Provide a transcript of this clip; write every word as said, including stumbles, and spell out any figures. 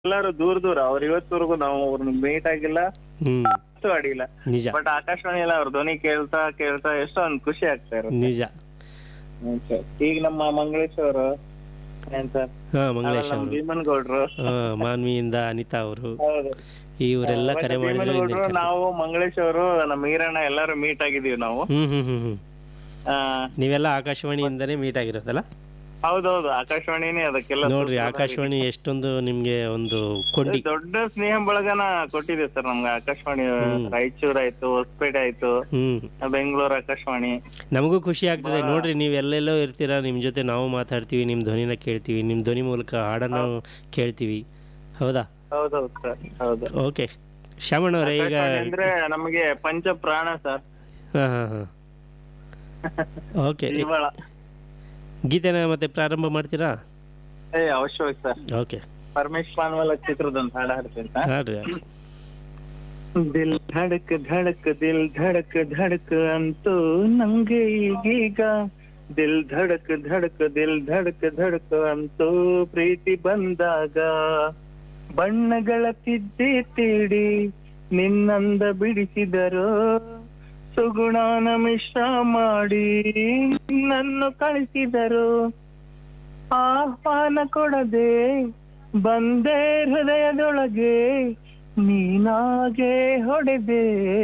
ಎಲ್ಲರೂ ದೂರ ದೂರ ಅವ್ರು ಇವತ್ತವರೆಗೂ ನಾವು ಅವ್ರನ್ನ ಮೀಟ್ ಆಗಿಲ್ಲ, ಹ್ಮ್ ಅಡಿಲ್ಲ. ನಿಜ ಬಟ್ ಆಕಾಶವಾಣಿಯಲ್ಲಿ ಅವ್ರ ಧ್ವನಿ ಕೇಳ್ತಾ ಕೇಳ್ತಾ ಎಷ್ಟೋ ಒಂದ್ ಖುಷಿ ಆಗ್ತಾ ಇರುತ್ತೆ. ನಿಜ. ಹ್ಮ್ sir. ಈಗ ನಮ್ಮ ಮಂಗಳೇಶ್ ಅವರು ಏನ್ ಸರ್ ಹಾ ಮಂಗಳೇಶ್ ಅವರು, ಭೀಮನ್ಗೌಡ್ರು, ಹಾ ಮಾನ್ವಿಯಿಂದ ಅನಿತಾ ಅವರು, ಹೌದು ಇವರೆಲ್ಲ ಕರೆ ಮಾಡಿದ್ರು. ಭೀಮನ್ಗೌಡ್ರು, ನಾವು ಮಂಗಳೇಶ್ ಅವರು, ನಮ್ಮ ಈರಣ್ಣ ಎಲ್ಲಾರು ಮೀಟ್ ಆಗಿದೀವಿ ನಾವು. ಹ್ಮ್ ಹ್ಮ್ ಹ್ಮ್ ಹ್ಮ್ ಆ, ನೀವೆಲ್ಲ ಆಕಾಶವಾಣಿಯಿಂದನೇ ಮೀಟ್ ಆಗಿರೋದಲ್ಲ? ಹೌದೌದು ಆಕಾಶವಾಣಿನೇ ಅದಕ್ಕೆಲ್ಲ ನೋಡ್ರಿ, ಸೂಕ್ತ. ಆಕಾಶವಾಣಿ ಎಷ್ಟೊಂದು ನಿಮ್ಗೆ ಒಂದು ಕೊಂಡಿ. ದೊಡ್ಡ ಸ್ನೇಹ ಬಳಗನ ಕೊಟ್ಟಿದೆ ಸರ್ ನಮ್ಗೆ ಆಕಾಶವಾಣಿ. ರಾಯಚೂರ್ ಆಯ್ತು, ಹೊಸಪೇಟೆ ಆಯ್ತು, ಹ್ಮ್ ಬೆಂಗಳೂರು ಆಕಾಶವಾಣಿ. ನಮಗೂ ಖುಷಿ ಆಗ್ತದೆ ನೋಡ್ರಿ, ನೀವು ಎಲ್ಲೆಲ್ಲೋ ಇರ್ತೀರಾ, ನಿಮ್ ಜೊತೆ ನಾವು ಮಾತಾಡ್ತೀವಿ, ನಿಮ್ ಧ್ವನಿನ ಕೇಳ್ತೀವಿ, ನಿಮ್ ಧ್ವನಿ ಮೂಲಕ ಹಾಡನ್ನು ಕೇಳ್ತೀವಿ. ಹೌದಾ? ಹೌದೌದು ಸರ್, ಹೌದು. ಓಕೆ ಶ್ಯಾಮಣ್ಣ ಅವರೇ, ಈಗ ಆಕಾಶವಾಣಿ ಅಂದ್ರೆ ನಮಗೆ ಪಂಚ ಪ್ರಾಣ ಸರ್. ಹಾ ಹಾ ಹಾ ಓಕೆ, ಜೀವಾಳ. ಗೀತೆನ ಮತ್ತೆ ಪ್ರಾರಂಭ ಮಾಡ್ತೀರಾ? ಏ ಅವಶ್ಯವಾಗಿ ಸರ್. ಓಕೆ, ಪರಮೇಶ್ ಪಾನ್ವಾಲ ಚಿತ್ರದೊಂದು ಹಾಡು ಹಾಡ್ತೀನಿ ಸರ್. ಹಾಡ್ರಿ. ದಿಲ್ ಧಡಕ್ ಧಡಕ್ ದಿಲ್ ಧಡಕ್ ಧಡಕ್ ಅಂತೂ ನಂಗೆ ಈಗೀಗ, ದಿಲ್ ಧಡಕ್ ಧಡಕ್ ದಿಲ್ ಧಡಕ್ ಧಡಕ್ ಅಂತೂ ಪ್ರೀತಿ ಬಂದಾಗ, ಬಣ್ಣಗಳ ತಿದ್ದಿ ತೀಡಿ ನಿನ್ನಂದ ಬಿಡಿಸಿದರು, ಸುಗುಣಾನ ಮಿಶ್ರ ಮಾಡಿ ನನ್ನು ಕಳಿಸಿದರು, ಆಹ್ವಾನ ಕೊಡದೆ ಬಂದೆ ಹೃದಯದೊಳಗೆ, ನೀನಾಗೆ ಹೊಡೆದೆ